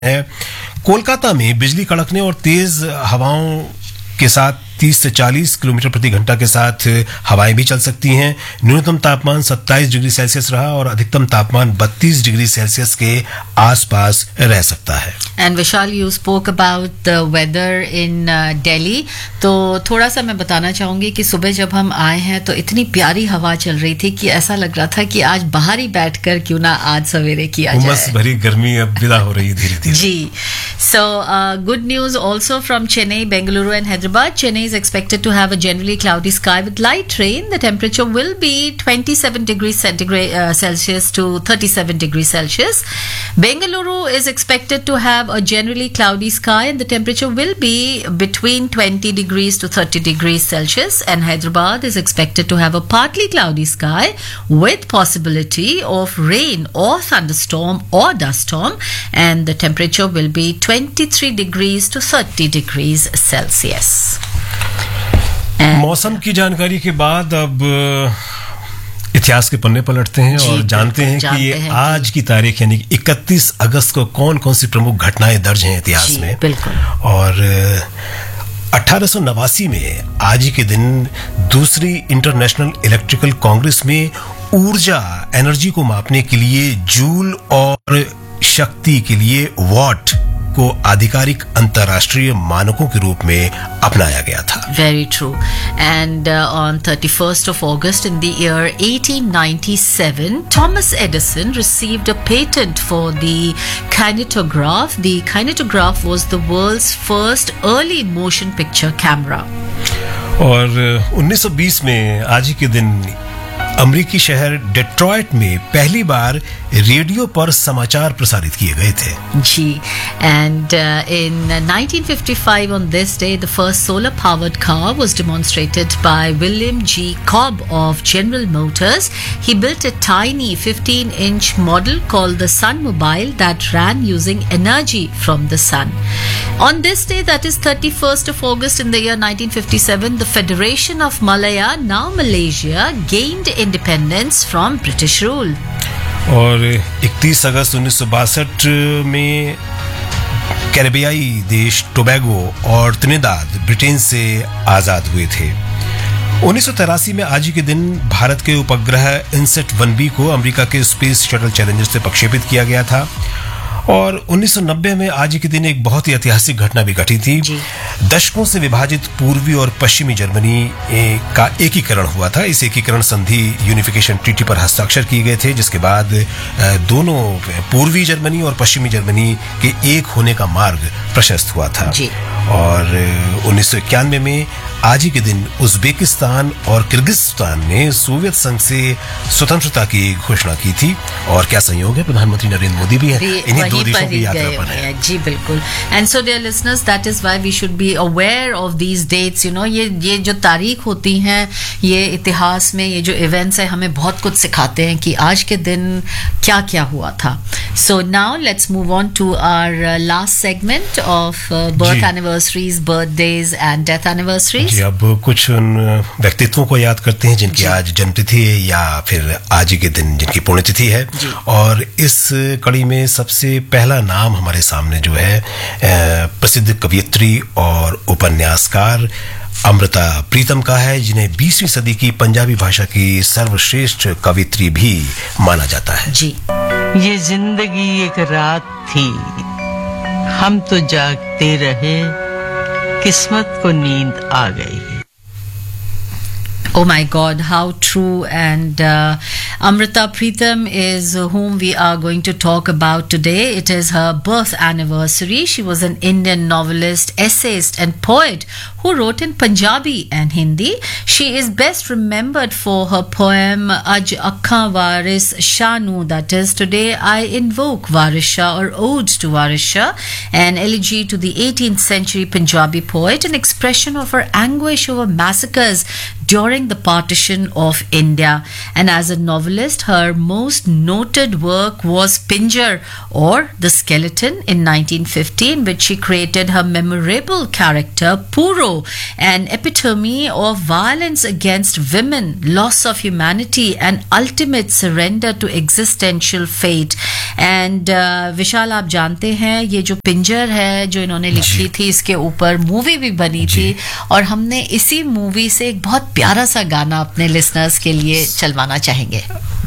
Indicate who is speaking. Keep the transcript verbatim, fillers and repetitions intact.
Speaker 1: है। कोलकाता में बिजली कड़कने और तेज हवाओं के साथ तीस से चालीस किलोमीटर प्रति घंटा के साथ हवाएं भी चल सकती हैं। न्यूनतम तापमान सत्ताईस डिग्री सेल्सियस रहा और अधिकतम तापमान बत्तीस डिग्री सेल्सियस के आसपास रह सकता है।
Speaker 2: And Vishal, you spoke about the weather इन दिल्ली, तो थोड़ा सा मैं बताना चाहूंगी कि सुबह जब हम आए हैं तो इतनी प्यारी हवा चल रही थी कि ऐसा लग रहा था कि आज बाहर ही बैठकर क्यों ना आज सवेरे किया जाए।
Speaker 1: उमस भरी गर्मी अब विदा हो रही है धीरे धीरे।
Speaker 2: जी, so good news also from Chennai, Bengaluru and Hyderabad. Chennai is expected to have a generally cloudy sky with light rain. The temperature will be twenty-seven degrees centigrade uh, Celsius to thirty-seven degrees Celsius. Bengaluru is expected to have a generally cloudy sky and the temperature will be between twenty degrees to thirty degrees Celsius. And Hyderabad is expected to have a partly cloudy sky with possibility of rain or thunderstorm or dust storm. And the temperature will be twenty-three degrees to thirty degrees Celsius.
Speaker 1: मौसम की जानकारी के बाद अब इतिहास के पन्ने पलटते हैं और जानते हैं कि ये आज की तारीख यानी इकतीस अगस्त को कौन कौन सी प्रमुख घटनाएं दर्ज हैं इतिहास में।
Speaker 2: बिल्कुल।
Speaker 1: और अठारह सौ नवासी में आज ही के दिन दूसरी इंटरनेशनल इलेक्ट्रिकल कांग्रेस में ऊर्जा एनर्जी को मापने के लिए जूल और शक्ति के लिए वॉट को आधिकारिक अंतर्राष्ट्रीय मानकों के रूप में अपनाया गया था।
Speaker 2: Very true. And uh, on thirty-first of August in the year eighteen ninety-seven, Thomas Edison received a patent for the kinetograph. The kinetograph was the world's first early motion picture camera.
Speaker 1: और उन्नीस सौ बीस में आज ही के दिन अमेरिकी शहर डेट्रॉयट में पहली बार रेडियो पर समाचार प्रसारित किए गए थे।
Speaker 2: जी, and uh, in nineteen fifty-five on this day the first solar powered car was demonstrated by William G. Cobb of General Motors. He built a tiny fifteen inch model called the Sun Mobile that ran using energy from the sun. On this day, that is thirty-first of August in the year nineteen fifty-seven, the Federation of Malaya, now Malaysia, gained independence from British rule.
Speaker 1: और इकतीस अगस्त उन्नीस सौ बासठ में कैरेबियाई देश Tobago और Trinidad Britain से आजाद हुए थे। उन्नीस सौ तिरासी में आज ही के दिन भारत के उपग्रह इनसेट वन बी को अमेरिका के स्पेस शटल चैलेंजर से प्रक्षेपित किया गया था। और उन्नीस सौ नब्बे में आज ही के दिन एक बहुत ही ऐतिहासिक घटना भी घटी थी। दशकों से विभाजित पूर्वी और पश्चिमी जर्मनी का एकीकरण हुआ था। इस एकीकरण संधि यूनिफिकेशन ट्रीटी पर हस्ताक्षर किए गए थे, जिसके बाद दोनों पूर्वी जर्मनी और पश्चिमी जर्मनी के एक होने का मार्ग प्रशस्त हुआ था। और उन्नीस सौ इक्यानवे में आज ही के दिन उज्बेकिस्तान और किर्गिस्तान ने सोवियत संघ से स्वतंत्रता की घोषणा की थी। और क्या संयोग है, प्रधानमंत्री नरेंद्र मोदी भी है इन्हीं दो देशों की यात्रा पर है।
Speaker 2: जी बिल्कुल। And so dear listeners, that is why we should be aware of these dates. You know, ये ये जो तारीख होती हैं, ये इतिहास में ये जो इवेंट्स है हमें बहुत कुछ सिखाते हैं कि आज के दिन क्या क्या हुआ था। So now let's move on to our last segment of birth anniversaries, birthdays and death anniversaries.
Speaker 1: जी, अब कुछ उन व्यक्तित्वों को याद करते हैं जिनकी आज जन्मतिथि है या फिर आज ही के दिन जिनकी पुण्यतिथि है। और इस कड़ी में सबसे पहला नाम हमारे सामने जो है प्रसिद्ध कवयित्री और उपन्यासकार अमृता प्रीतम का है, जिन्हें बीसवीं सदी की पंजाबी भाषा की सर्वश्रेष्ठ कवयित्री भी माना जाता है।
Speaker 2: जी,
Speaker 3: ये जिंदगी एक रात थी, हम तो जागते रहे, किस्मत को नींद आ गई।
Speaker 2: Oh my God, how true. And uh, Amrita Pritam is whom we are going to talk about today. It is her birth anniversary. She was an Indian novelist, essayist and poet who wrote in Punjabi and Hindi. She is best remembered for her poem Aj Akkhan Waris Shanu, that is, Today I Invoke Waris Shah, or Ode to Waris Shah, an elegy to the eighteenth century Punjabi poet, an expression of her anguish over massacres during the partition of India. And as a novelist, her most noted work was Pinjar, or The Skeleton, in nineteen fifty, in which she created her memorable character Puro, an epitome of violence against women, loss of humanity and ultimate surrender to existential fate. And विशाल, आप जानते हैं ये जो पिंजर है जो इन्होंने लिखी थी, इसके ऊपर मूवी भी बनी थी, और हमने इसी मूवी से एक बहुत प्यारा सा गाना अपने लिसनर्स के लिए चलवाना चाहेंगे.